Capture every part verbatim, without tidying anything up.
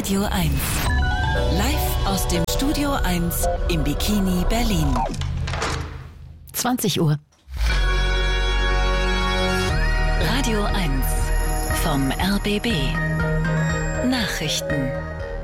Radio eins. Live aus dem Studio eins im Bikini Berlin. zwanzig Uhr. Radio eins vom R B B. Nachrichten.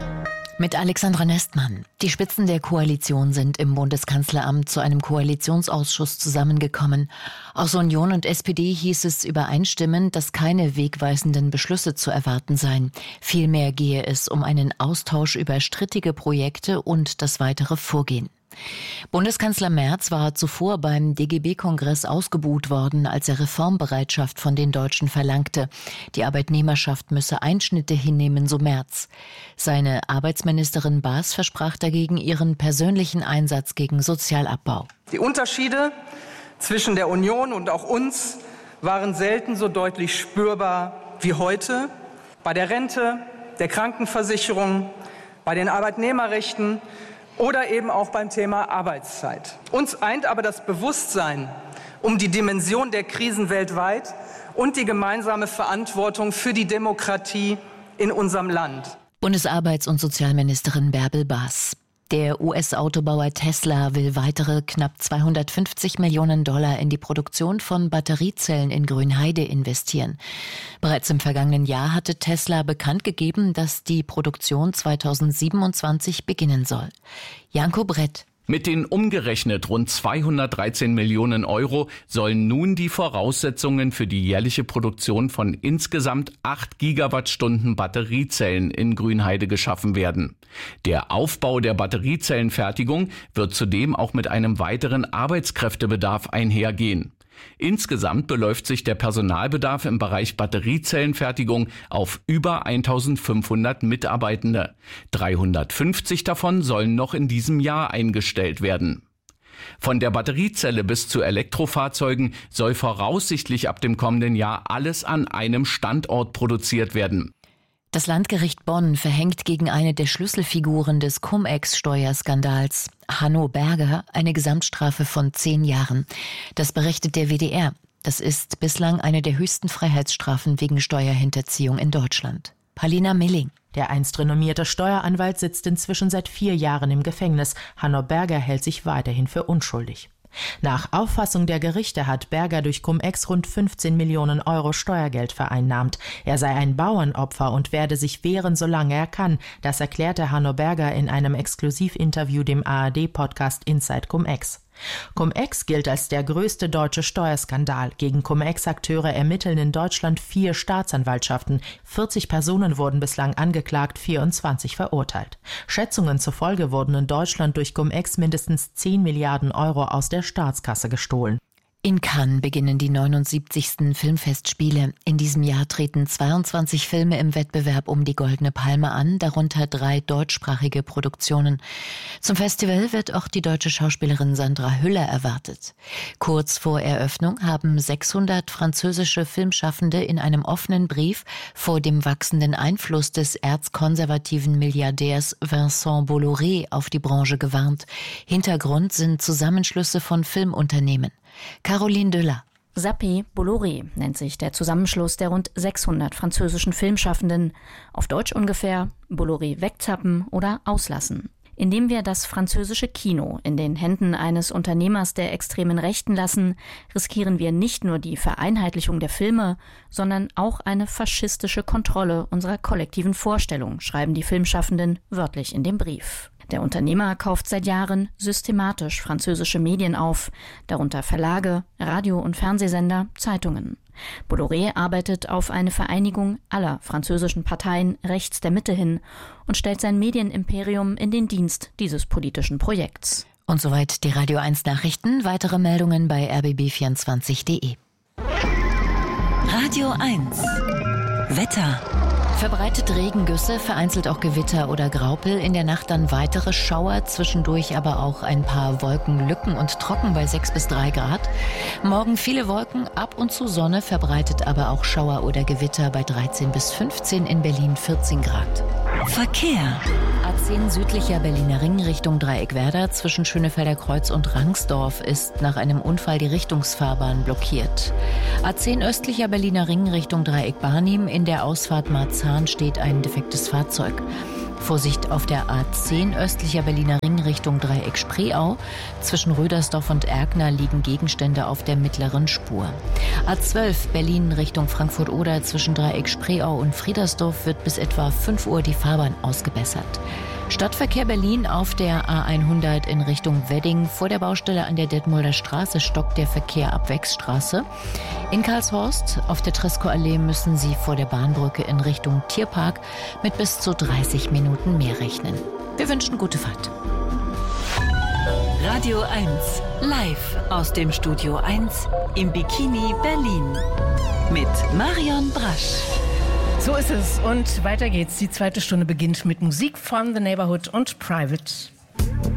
Mit Alexandra Nestmann. Die Spitzen der Koalition sind im Bundeskanzleramt zu einem Koalitionsausschuss zusammengekommen. Aus Union und S P D hieß es übereinstimmend, dass keine wegweisenden Beschlüsse zu erwarten seien. Vielmehr gehe es um einen Austausch über strittige Projekte und das weitere Vorgehen. Bundeskanzler Merz war zuvor beim D G B-Kongress ausgebuht worden, als er Reformbereitschaft von den Deutschen verlangte. Die Arbeitnehmerschaft müsse Einschnitte hinnehmen, so Merz. Seine Arbeitsministerin Baas versprach dagegen ihren persönlichen Einsatz gegen Sozialabbau. Die Unterschiede zwischen der Union und auch uns waren selten so deutlich spürbar wie heute. Bei der Rente, der Krankenversicherung, bei den Arbeitnehmerrechten oder eben auch beim Thema Arbeitszeit. Uns eint aber das Bewusstsein um die Dimension der Krisen weltweit und die gemeinsame Verantwortung für die Demokratie in unserem Land. Bundesarbeits- und Sozialministerin Bärbel Baas. Der U S-Autobauer Tesla will weitere knapp zweihundertfünfzig Millionen Dollar in die Produktion von Batteriezellen in Grünheide investieren. Bereits im vergangenen Jahr hatte Tesla bekannt gegeben, dass die Produktion zweitausendsiebenundzwanzig beginnen soll. Janko Brett. Mit den umgerechnet rund zweihundertdreizehn Millionen Euro sollen nun die Voraussetzungen für die jährliche Produktion von insgesamt acht Gigawattstunden Batteriezellen in Grünheide geschaffen werden. Der Aufbau der Batteriezellenfertigung wird zudem auch mit einem weiteren Arbeitskräftebedarf einhergehen. Insgesamt beläuft sich der Personalbedarf im Bereich Batteriezellenfertigung auf über eintausendfünfhundert Mitarbeitende. dreihundertfünfzig davon sollen noch in diesem Jahr eingestellt werden. Von der Batteriezelle bis zu Elektrofahrzeugen soll voraussichtlich ab dem kommenden Jahr alles an einem Standort produziert werden. Das Landgericht Bonn verhängt gegen eine der Schlüsselfiguren des Cum-Ex-Steuerskandals, Hanno Berger, eine Gesamtstrafe von zehn Jahren. Das berichtet der W D R. Das ist bislang eine der höchsten Freiheitsstrafen wegen Steuerhinterziehung in Deutschland. Paulina Milling. Der einst renommierte Steueranwalt sitzt inzwischen seit vier Jahren im Gefängnis. Hanno Berger hält sich weiterhin für unschuldig. Nach Auffassung der Gerichte hat Berger durch Cum-Ex rund fünfzehn Millionen Euro Steuergeld vereinnahmt. Er sei ein Bauernopfer und werde sich wehren, solange er kann. Das erklärte Hanno Berger in einem Exklusivinterview dem A R D-Podcast Inside Cum-Ex. Cum-Ex gilt als der größte deutsche Steuerskandal. Gegen Cum-Ex-Akteure ermitteln in Deutschland vier Staatsanwaltschaften. vierzig Personen wurden bislang angeklagt, vierundzwanzig verurteilt. Schätzungen zufolge wurden in Deutschland durch Cum-Ex mindestens zehn Milliarden Euro aus der Staatskasse gestohlen. In Cannes beginnen die neunundsiebzigsten Filmfestspiele. In diesem Jahr treten zweiundzwanzig Filme im Wettbewerb um die Goldene Palme an, darunter drei deutschsprachige Produktionen. Zum Festival wird auch die deutsche Schauspielerin Sandra Hüller erwartet. Kurz vor Eröffnung haben sechshundert französische Filmschaffende in einem offenen Brief vor dem wachsenden Einfluss des erzkonservativen Milliardärs Vincent Bolloré auf die Branche gewarnt. Hintergrund sind Zusammenschlüsse von Filmunternehmen. Caroline Döller. Zappé Bolloré nennt sich der Zusammenschluss der rund sechshundert französischen Filmschaffenden. Auf Deutsch ungefähr Bolloré wegzappen oder auslassen. Indem wir das französische Kino in den Händen eines Unternehmers der extremen Rechten lassen, riskieren wir nicht nur die Vereinheitlichung der Filme, sondern auch eine faschistische Kontrolle unserer kollektiven Vorstellung, schreiben die Filmschaffenden wörtlich in dem Brief. Der Unternehmer kauft seit Jahren systematisch französische Medien auf, darunter Verlage, Radio- und Fernsehsender, Zeitungen. Bolloré arbeitet auf eine Vereinigung aller französischen Parteien rechts der Mitte hin und stellt sein Medienimperium in den Dienst dieses politischen Projekts. Und soweit die Radio eins Nachrichten. Weitere Meldungen bei r b b vierundzwanzig punkt d e. Radio eins. Wetter. Verbreitet Regengüsse, vereinzelt auch Gewitter oder Graupel. In der Nacht dann weitere Schauer, zwischendurch aber auch ein paar Wolkenlücken und trocken bei sechs bis drei Grad. Morgen viele Wolken, ab und zu Sonne, verbreitet aber auch Schauer oder Gewitter bei dreizehn bis fünfzehn, in Berlin vierzehn Grad. Verkehr. A zehn südlicher Berliner Ring Richtung Dreieckwerder zwischen Schönefelder Kreuz und Rangsdorf ist nach einem Unfall die Richtungsfahrbahn blockiert. A zehn östlicher Berliner Ring Richtung Dreieck Barnim, in der Ausfahrt Marzahn steht ein defektes Fahrzeug. Vorsicht auf der A zehn östlicher Berliner Ring Richtung Dreieck Spreeau. Zwischen Rödersdorf und Erkner liegen Gegenstände auf der mittleren Spur. A zwölf Berlin Richtung Frankfurt-Oder zwischen Dreieck Spreeau und Friedersdorf wird bis etwa fünf Uhr die Fahrbahn ausgebessert. Stadtverkehr Berlin auf der A hundert in Richtung Wedding. Vor der Baustelle an der Detmolder Straße stockt der Verkehr ab Wechsstraße. In Karlshorst auf der Tresco-Allee müssen Sie vor der Bahnbrücke in Richtung Tierpark mit bis zu dreißig Minuten mehr rechnen. Wir wünschen gute Fahrt. Radio eins, live aus dem Studio eins im Bikini Berlin mit Marion Brasch. So ist es und weiter geht's. Die zweite Stunde beginnt mit Musik von The Neighborhood und Private.